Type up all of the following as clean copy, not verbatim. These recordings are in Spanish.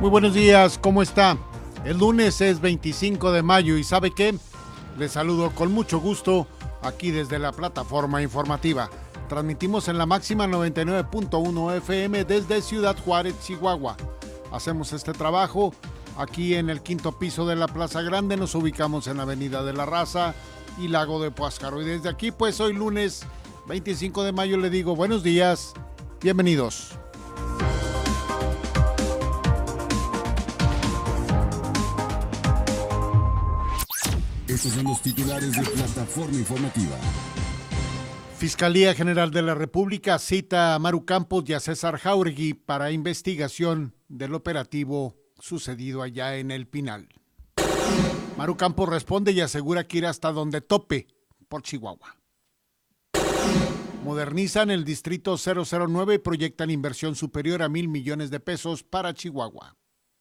Muy buenos días, ¿cómo está? El lunes es 25 de mayo y ¿sabe qué? Les saludo con mucho gusto aquí desde la plataforma informativa. Transmitimos en la máxima 99.1 FM desde Ciudad Juárez, Chihuahua. Hacemos este trabajo aquí en el quinto piso de la Plaza Grande. Nos ubicamos en la Avenida de la Raza y Lago de Pátzcuaro. Y desde aquí, pues hoy lunes 25 de mayo le digo buenos días, bienvenidos. Estos son los titulares de Plataforma Informativa. Fiscalía General de la República cita a Maru Campos y a César Jáuregui para investigación del operativo sucedido allá en El Pinal. Maru Campos responde y asegura que irá hasta donde tope por Chihuahua. Modernizan el distrito 009 y proyectan inversión superior a 1,000 millones de pesos para Chihuahua.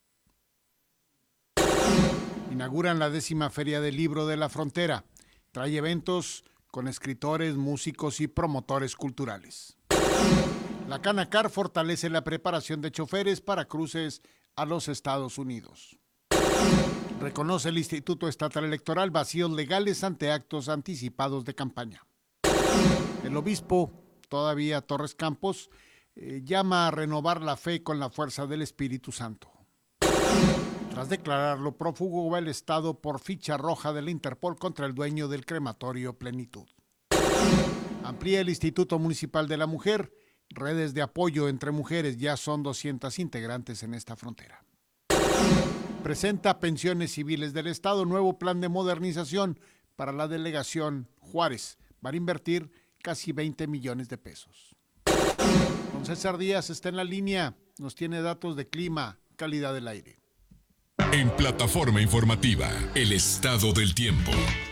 Inauguran la 10ª Feria del Libro de la Frontera. Trae eventos con escritores, músicos y promotores culturales. La Canacar fortalece la preparación de choferes para cruces a los Estados Unidos. Reconoce el Instituto Estatal Electoral vacíos legales ante actos anticipados de campaña. El obispo, todavía Torres Campos, llama a renovar la fe con la fuerza del Espíritu Santo. Tras declararlo prófugo, va el Estado por ficha roja de la Interpol contra el dueño del crematorio Plenitud. Amplía el Instituto Municipal de la Mujer. Redes de apoyo entre mujeres, ya son 200 integrantes en esta frontera. Presenta Pensiones Civiles del Estado, nuevo plan de modernización para la delegación Juárez. Van a invertir casi 20 millones de pesos. Don César Díaz está en la línea, nos tiene datos de clima, calidad del aire. En Plataforma Informativa, el estado del tiempo.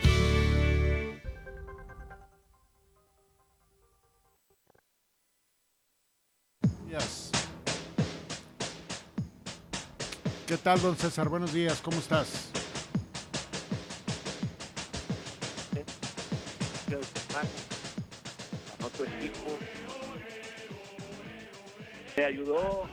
Yes. ¿Qué tal, don César? Buenos días, ¿cómo estás? Otro equipo me ayudó.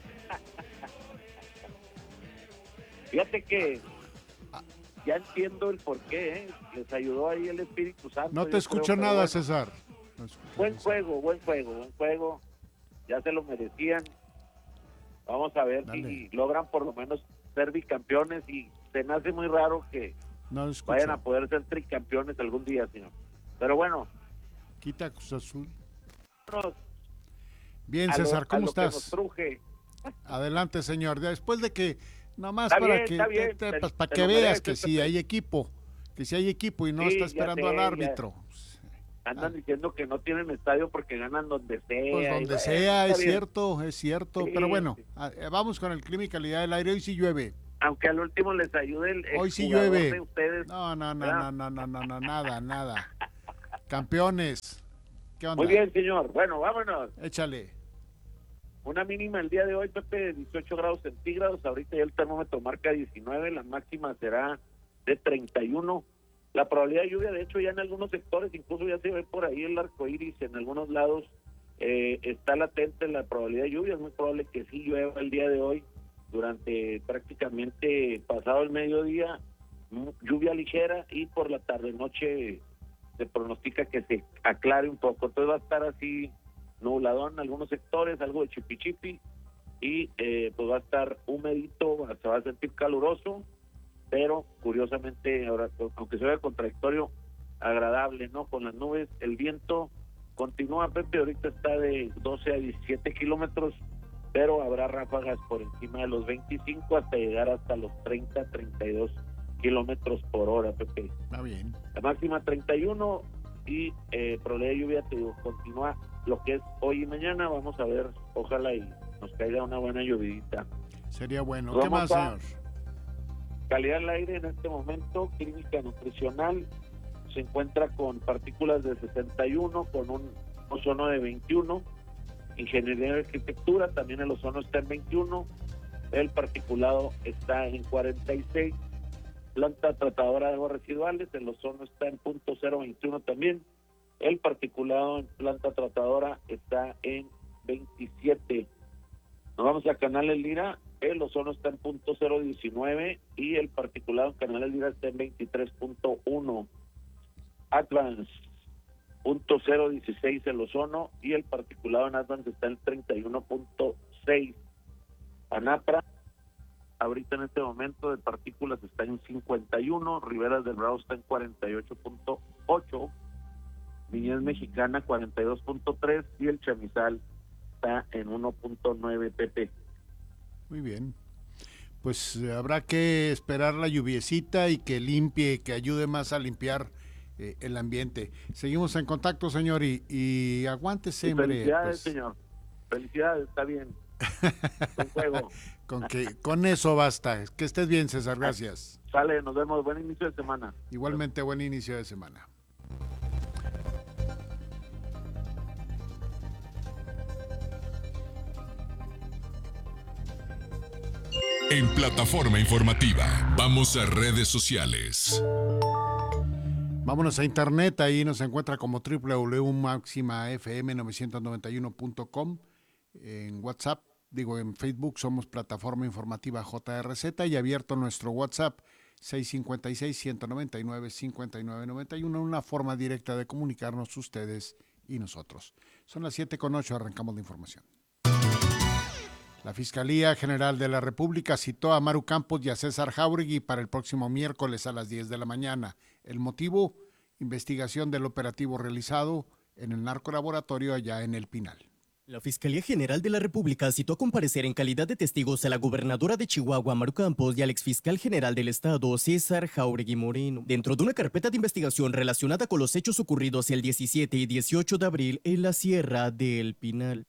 Fíjate que ya entiendo el porqué, ¿eh? Les ayudó ahí el Espíritu Santo. No te escucho nada, bueno. César. No Buen juego. Ya se lo merecían. Vamos a ver si logran por lo menos ser bicampeones, y se me hace muy raro que vayan a poder ser tricampeones algún día, señor. Pero bueno. Quita Cruz Azul. Vámonos. Bien, César, ¿cómo estás? Que nos truje. Adelante, señor. Después de que, nomás Está para bien, para que veas que sí hay equipo, y no está esperando al árbitro. Andan diciendo que no tienen estadio porque ganan donde sea. Pues donde sea, es cierto. Sí, pero bueno, vamos con el clima y calidad del aire. Hoy sí llueve. Aunque al último les ayude el hoy sí llueve. De ustedes. No, nada. Campeones. ¿Qué onda? Muy bien, señor. Bueno, vámonos. Échale. Una mínima el día de hoy, Pepe, de 18 grados centígrados. Ahorita ya el termómetro marca 19. La máxima será de 31. La probabilidad de lluvia, de hecho, ya en algunos sectores, incluso ya se ve por ahí el arco iris en algunos lados. Está latente la probabilidad de lluvia. Es muy probable que sí llueva el día de hoy durante prácticamente pasado el mediodía. Lluvia ligera, y por la tarde-noche se pronostica que se aclare un poco. Entonces va a estar así nubladón en algunos sectores, algo de chipi, y pues va a estar humedito, se va a sentir caluroso, pero curiosamente, ahora, aunque se vea contradictorio, agradable, ¿no? Con las nubes. El viento continúa, Pepe, ahorita está de 12 a 17 kilómetros, pero habrá ráfagas por encima de los 25 hasta llegar hasta los 30, 32 kilómetros por hora, Pepe. Está bien. La máxima 31, y probabilidad de lluvia, te digo, continúa lo que es hoy y mañana. Vamos a ver, ojalá y nos caiga una buena llovidita. Sería bueno. ¿Qué más, señor? Calidad del aire en este momento, clínica nutricional, se encuentra con partículas de 61, con un ozono de 21. Ingeniería de arquitectura, también el ozono está en 21. El particulado está en 46. Planta tratadora de aguas residuales, el ozono está en .021 también. El particulado en planta tratadora está en 27. Nos vamos a Canal El Lira. el ozono está en .019 y el particulado en Canales Lira está en 23.1. Advance, .016 el ozono y el particulado en Advance está en 31.6. Anapra, ahorita en este momento de partículas está en 51, Riberas del Bravo está en 48.8, Viñez Mexicana 42.3 y el Chamizal está en 1.9 pp. Muy bien. Pues habrá que esperar la lluviecita y que limpie, que ayude más a limpiar el ambiente. Seguimos en contacto, señor, y aguántese, hombre. Felicidades, señor. Felicidades, está bien. Buen juego. Con eso basta. Que estés bien, César. Gracias. Sale, nos vemos. Buen inicio de semana. Igualmente, buen inicio de semana. En Plataforma Informativa, vamos a redes sociales. Vámonos a internet, ahí nos encuentra como www.maximafm991.com. En WhatsApp, en Facebook somos Plataforma Informativa JRZ y abierto nuestro WhatsApp 656-199-5991, una forma directa de comunicarnos ustedes y nosotros. Son las 7:08, arrancamos la información. La Fiscalía General de la República citó a Maru Campos y a César Jáuregui para el próximo miércoles a las 10 de la mañana. El motivo, investigación del operativo realizado en el narcolaboratorio allá en El Pinal. La Fiscalía General de la República citó a comparecer en calidad de testigos a la gobernadora de Chihuahua, Maru Campos, y al exfiscal general del Estado, César Jáuregui Moreno, dentro de una carpeta de investigación relacionada con los hechos ocurridos el 17 y 18 de abril en la Sierra de El Pinal.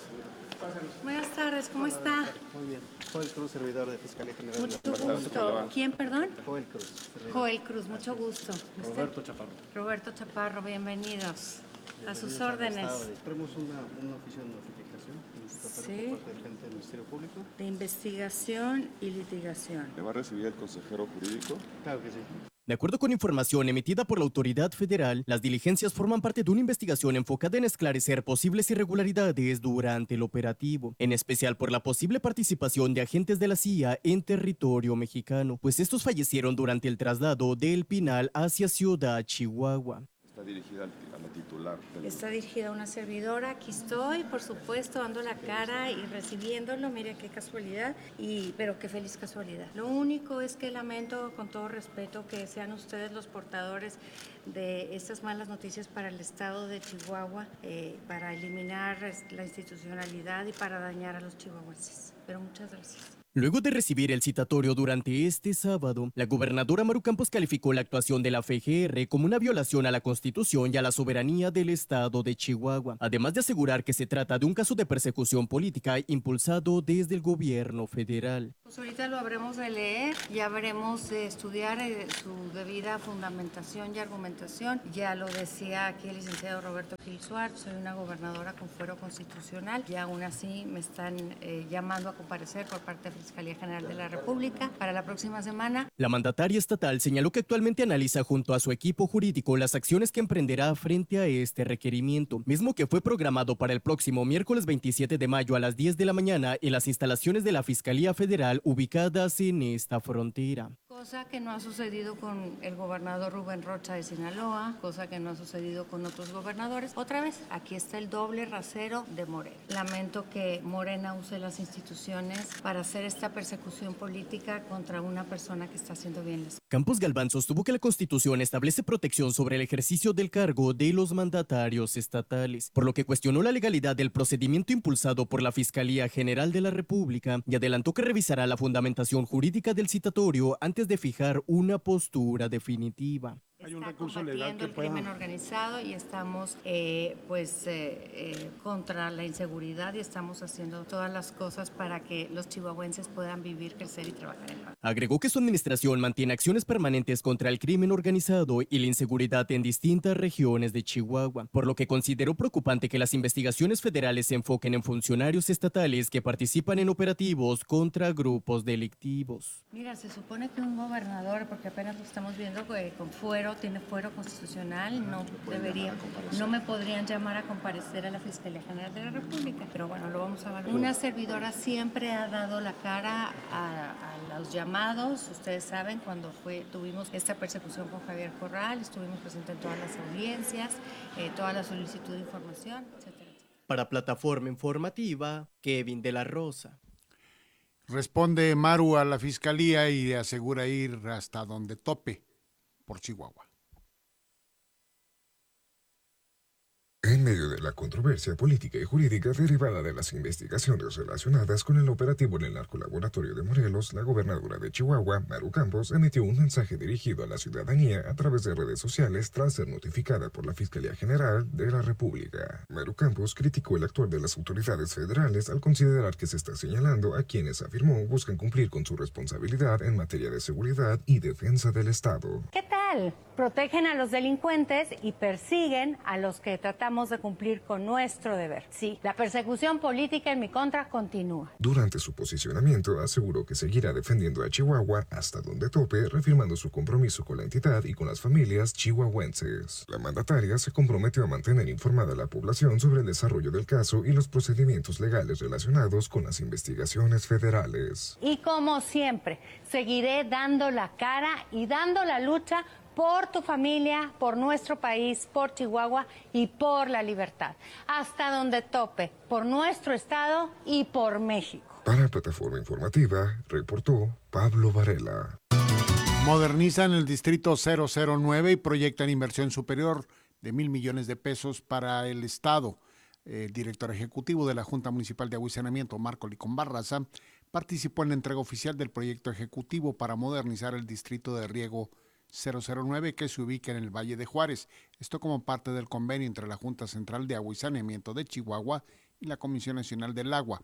Buenas tardes, ¿cómo está? Muy bien. Joel Cruz, servidor de Fiscalía General. Mucho gusto. ¿Quién, perdón? Joel Cruz. Servidor. Joel Cruz, mucho gusto. Roberto Chaparro. Roberto Chaparro, bienvenidos. A sus órdenes. Tenemos un oficio de notificación Sí. por parte del frente del Ministerio Público. De investigación y litigación. ¿Le va a recibir el consejero jurídico? Claro que sí. De acuerdo con información emitida por la autoridad federal, las diligencias forman parte de una investigación enfocada en esclarecer posibles irregularidades durante el operativo, en especial por la posible participación de agentes de la CIA en territorio mexicano, pues estos fallecieron durante el traslado de El Pinal hacia Ciudad Chihuahua. Está dirigida a la titular del... Está dirigida a una servidora. Aquí estoy, por supuesto, dando la cara y recibiéndolo. Mire qué casualidad, pero qué feliz casualidad. Lo único es que lamento, con todo respeto, que sean ustedes los portadores de estas malas noticias para el estado de Chihuahua, para eliminar la institucionalidad y para dañar a los chihuahuenses. Pero muchas gracias. Luego de recibir el citatorio durante este sábado, la gobernadora Maru Campos calificó la actuación de la FGR como una violación a la Constitución y a la soberanía del estado de Chihuahua, además de asegurar que se trata de un caso de persecución política impulsado desde el gobierno federal. Pues ahorita lo habremos de leer, ya habremos de estudiar su debida fundamentación y argumentación. Ya lo decía aquí el licenciado Roberto Gil Suárez, soy una gobernadora con fuero constitucional y aún así me están llamando a comparecer por parte de Fiscalía General de la República para la próxima semana. La mandataria estatal señaló que actualmente analiza junto a su equipo jurídico las acciones que emprenderá frente a este requerimiento, mismo que fue programado para el próximo miércoles 27 de mayo a las 10 de la mañana en las instalaciones de la Fiscalía Federal ubicadas en esta frontera. Cosa que no ha sucedido con el gobernador Rubén Rocha de Sinaloa, cosa que no ha sucedido con otros gobernadores. Otra vez, aquí está el doble rasero de Morena. Lamento que Morena use las instituciones para hacer esta persecución política contra una persona que está haciendo bien las cosas. Campos Galván sostuvo que la Constitución establece protección sobre el ejercicio del cargo de los mandatarios estatales, por lo que cuestionó la legalidad del procedimiento impulsado por la Fiscalía General de la República y adelantó que revisará la fundamentación jurídica del citatorio antes de fijar una postura definitiva. Hay un Está recurso legal que combatiendo el crimen organizado y estamos contra la inseguridad y estamos haciendo todas las cosas para que los chihuahuenses puedan vivir, crecer y trabajar en paz. Agregó que su administración mantiene acciones permanentes contra el crimen organizado y la inseguridad en distintas regiones de Chihuahua, por lo que consideró preocupante que las investigaciones federales se enfoquen en funcionarios estatales que participan en operativos contra grupos delictivos. Mira, se supone que un gobernador, porque apenas lo estamos viendo con fuero juzgado tiene fuero constitucional, no me podrían llamar a comparecer a la Fiscalía General de la República, pero bueno, lo vamos a evaluar. Una servidora siempre ha dado la cara a los llamados. Ustedes saben, cuando tuvimos esta persecución con Javier Corral, estuvimos presentes en todas las audiencias, toda la solicitud de información, etcétera. Para Plataforma Informativa, Kevin de la Rosa. Responde Maru a la fiscalía y asegura ir hasta donde tope por Chihuahua. En medio de la controversia política y jurídica derivada de las investigaciones relacionadas con el operativo en el narcolaboratorio de Morelos, la gobernadora de Chihuahua, Maru Campos, emitió un mensaje dirigido a la ciudadanía a través de redes sociales tras ser notificada por la Fiscalía General de la República. Maru Campos criticó el actuar de las autoridades federales al considerar que se está señalando a quienes, afirmó, buscan cumplir con su responsabilidad en materia de seguridad y defensa del Estado. ¿Qué tal? Protegen a los delincuentes y persiguen a los que tratamos de cumplir con nuestro deber. Sí, la persecución política en mi contra continúa. Durante su posicionamiento aseguró que seguirá defendiendo a Chihuahua hasta donde tope, reafirmando su compromiso con la entidad y con las familias chihuahuenses. La mandataria se comprometió a mantener informada a la población sobre el desarrollo del caso y los procedimientos legales relacionados con las investigaciones federales. Y como siempre, seguiré dando la cara y dando la lucha por tu familia, por nuestro país, por Chihuahua y por la libertad. Hasta donde tope, por nuestro Estado y por México. Para Plataforma Informativa, reportó Pablo Varela. Modernizan el distrito 009 y proyectan inversión superior de 1,000 millones de pesos para el Estado. El director ejecutivo de la Junta Municipal de Agua y Saneamiento, Marco Licón Barraza, participó en la entrega oficial del proyecto ejecutivo para modernizar el distrito de riego 009 que se ubica en el Valle de Juárez. Esto como parte del convenio entre la Junta Central de Agua y Saneamiento de Chihuahua y la Comisión Nacional del Agua.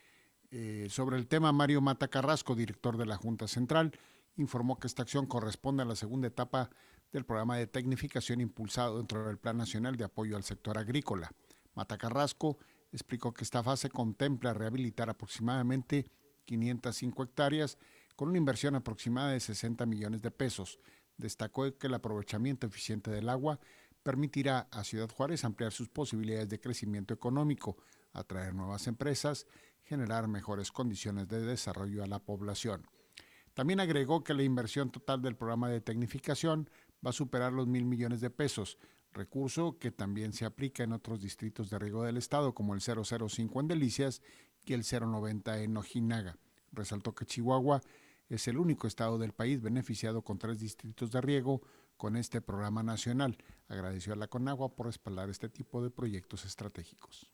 Sobre el tema, Mario Mata Carrasco, director de la Junta Central, informó que esta acción corresponde a la segunda etapa del programa de tecnificación impulsado dentro del Plan Nacional de Apoyo al Sector Agrícola. Mata Carrasco explicó que esta fase contempla rehabilitar aproximadamente 505 hectáreas con una inversión aproximada de 60 millones de pesos. Destacó que el aprovechamiento eficiente del agua permitirá a Ciudad Juárez ampliar sus posibilidades de crecimiento económico, atraer nuevas empresas, generar mejores condiciones de desarrollo a la población. También agregó que la inversión total del programa de tecnificación va a superar los 1,000 millones de pesos, recurso que también se aplica en otros distritos de riego del Estado, como el 005 en Delicias y el 090 en Ojinaga. Resaltó que Chihuahua es el único estado del país beneficiado con 3 distritos de riego con este programa nacional. Agradeció a la Conagua por respaldar este tipo de proyectos estratégicos.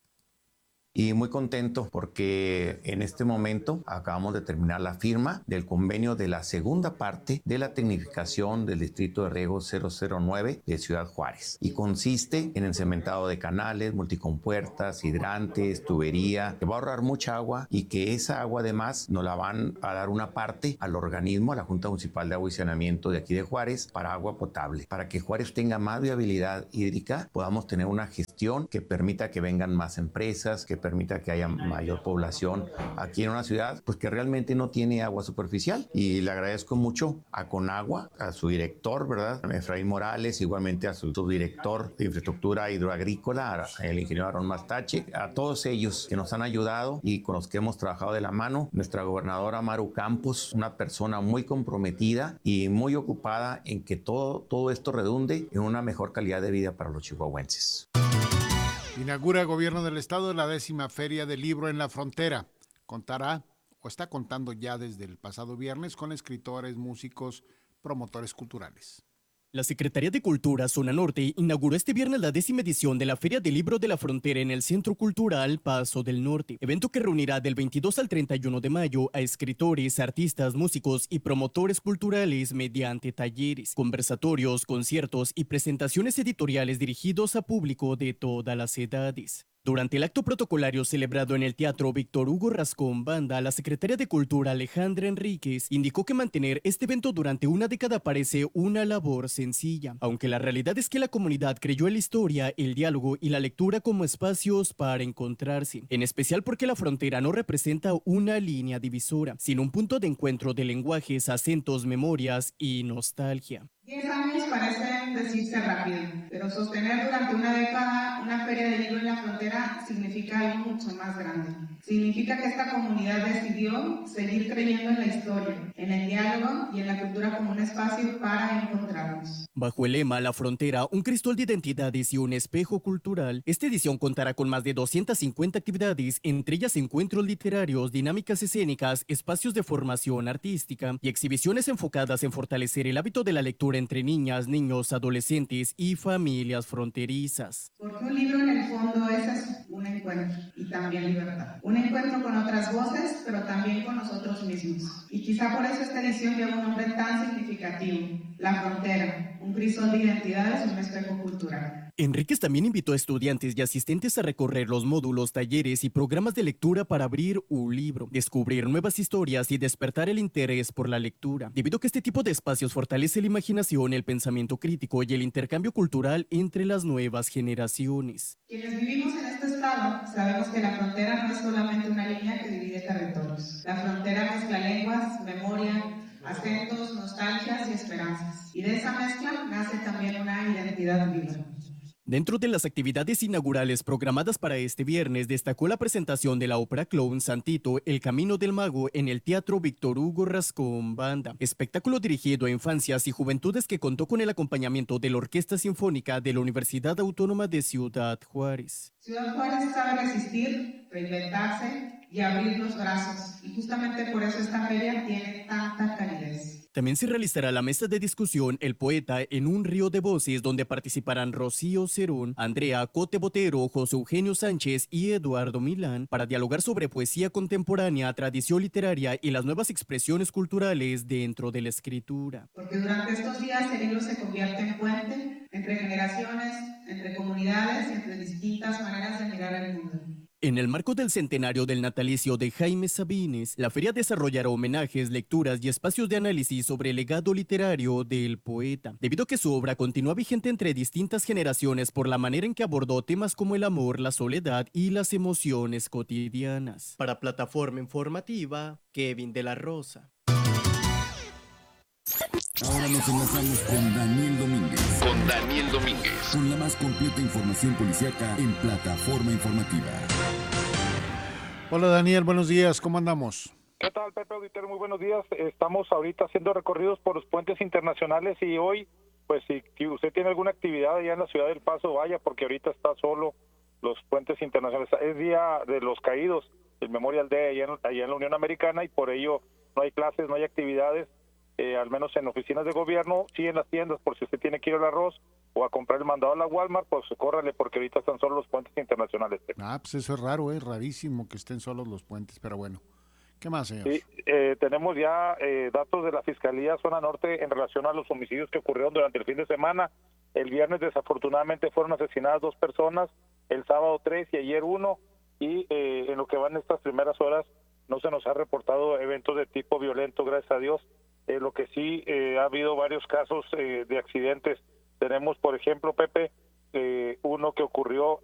Y muy contento porque en este momento acabamos de terminar la firma del convenio de la segunda parte de la tecnificación del distrito de riego 009 de Ciudad Juárez. Y consiste en el cementado de canales, multicompuertas, hidrantes, tubería, que va a ahorrar mucha agua y que esa agua además nos la van a dar una parte al organismo, a la Junta Municipal de Agua y Saneamiento de aquí de Juárez, para agua potable. Para que Juárez tenga más viabilidad hídrica, podamos tener una gestión que permita que vengan más empresas, que permita que haya mayor población aquí en una ciudad pues que realmente no tiene agua superficial. Y le agradezco mucho a Conagua, a su director, ¿verdad? A Efraín Morales, igualmente a su subdirector de Infraestructura Hidroagrícola, el ingeniero Aarón Mastache, a todos ellos que nos han ayudado y con los que hemos trabajado de la mano. Nuestra gobernadora Maru Campos, una persona muy comprometida y muy ocupada en que todo esto redunde en una mejor calidad de vida para los chihuahuenses. Inaugura Gobierno del Estado la 10ª Feria del Libro en la Frontera. Contará, o está contando ya desde el pasado viernes, con escritores, músicos, promotores culturales. La Secretaría de Cultura Zona Norte inauguró este viernes la 10ª edición de la Feria del Libro de la Frontera en el Centro Cultural Paso del Norte, evento que reunirá del 22 al 31 de mayo a escritores, artistas, músicos y promotores culturales mediante talleres, conversatorios, conciertos y presentaciones editoriales dirigidos a público de todas las edades. Durante el acto protocolario celebrado en el Teatro Víctor Hugo Rascón Banda, la secretaria de Cultura Alejandra Enríquez indicó que mantener este evento durante una década parece una labor sencilla, aunque la realidad es que la comunidad creyó en la historia, el diálogo y la lectura como espacios para encontrarse, en especial porque la frontera no representa una línea divisora, sino un punto de encuentro de lenguajes, acentos, memorias y nostalgia. 10 años parecen decirse rápido, pero sostener durante una década una feria de libro en la frontera significa algo mucho más grande. Significa que esta comunidad decidió seguir creyendo en la historia, en el diálogo y en la cultura como un espacio para encontrarnos. Bajo el lema La Frontera, un crisol de identidades y un espejo cultural, esta edición contará con más de 250 actividades, entre ellas encuentros literarios, dinámicas escénicas, espacios de formación artística y exhibiciones enfocadas en fortalecer el hábito de la lectura entre niñas, niños, adolescentes y familias fronterizas. Porque un libro en el fondo es eso, un encuentro y también libertad. Un encuentro con otras voces, pero también con nosotros mismos. Y quizá por eso esta edición lleva un nombre tan significativo, La Frontera, un crisol de identidades y un espejo cultural. Enríquez también invitó a estudiantes y asistentes a recorrer los módulos, talleres y programas de lectura para abrir un libro, descubrir nuevas historias y despertar el interés por la lectura, debido a que este tipo de espacios fortalece la imaginación, el pensamiento crítico y el intercambio cultural entre las nuevas generaciones. Quienes vivimos en este estado sabemos que la frontera no es solamente una línea que divide territorios. La frontera mezcla lenguas, memoria, acentos, nostalgias y esperanzas. Y de esa mezcla nace también una identidad viva. Dentro de las actividades inaugurales programadas para este viernes, destacó la presentación de la ópera clown Santito, El Camino del Mago en el Teatro Víctor Hugo Rascón Banda, espectáculo dirigido a infancias y juventudes que contó con el acompañamiento de la Orquesta Sinfónica de la Universidad Autónoma de Ciudad Juárez. Ciudad Juárez sabe resistir, reinventarse y abrir los brazos, y justamente por eso esta feria tiene tanta calidez. También se realizará la mesa de discusión El Poeta en un río de voces, donde participarán Rocío Cerón, Andrea Cote Botero, José Eugenio Sánchez y Eduardo Milán para dialogar sobre poesía contemporánea, tradición literaria y las nuevas expresiones culturales dentro de la escritura. Porque durante estos días el libro se convierte en puente entre generaciones, entre comunidades y entre distintas maneras de mirar el mundo. En el marco del centenario del natalicio de Jaime Sabines, la feria desarrollará homenajes, lecturas y espacios de análisis sobre el legado literario del poeta, debido a que su obra continúa vigente entre distintas generaciones por la manera en que abordó temas como el amor, la soledad y las emociones cotidianas. Para Plataforma Informativa, Kevin de la Rosa. Ahora nos enlazamos con Daniel Domínguez. Con la más completa información policíaca en Plataforma Informativa. Hola Daniel, buenos días, ¿cómo andamos? ¿Qué tal, Pepe Auditero? Muy buenos días. Estamos ahorita haciendo recorridos por los puentes internacionales y hoy, pues si usted tiene alguna actividad allá en la ciudad del Paso, vaya, porque ahorita está solo los puentes internacionales. Es Día de los Caídos, el Memorial Day allá en la Unión Americana, y por ello no hay clases, no hay actividades. Al menos en oficinas de gobierno, sí en las tiendas, por si usted tiene que ir al arroz o a comprar el mandado a la Walmart, pues córrale, porque ahorita están solo los puentes internacionales. Pues eso es raro, rarísimo que estén solos los puentes, pero bueno. ¿Qué más, señor? Sí, tenemos ya datos de la Fiscalía Zona Norte en relación a los homicidios que ocurrieron durante el fin de semana. El viernes desafortunadamente fueron asesinadas 2 personas, el sábado 3 y ayer 1, y en lo que van estas primeras horas no se nos ha reportado eventos de tipo violento, gracias a Dios. Lo que sí ha habido varios casos de accidentes. Tenemos, por ejemplo, Pepe, uno que ocurrió